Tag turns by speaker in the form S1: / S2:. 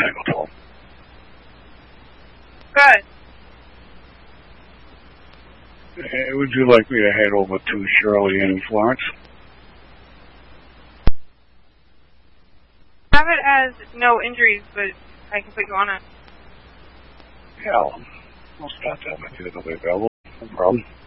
S1: Tango 12.
S2: Good.
S1: Hey, would you like me to head over to Shirley in Florence?
S2: Have it as no injuries, but I can put you on it.
S1: Yeah, I'll start that with you. It'll be available. No problem.